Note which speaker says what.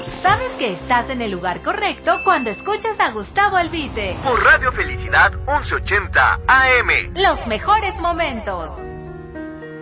Speaker 1: Sabes que estás en el lugar correcto cuando escuchas a Gustavo Albite.
Speaker 2: Por Radio Felicidad 1180 AM.
Speaker 1: Los mejores momentos.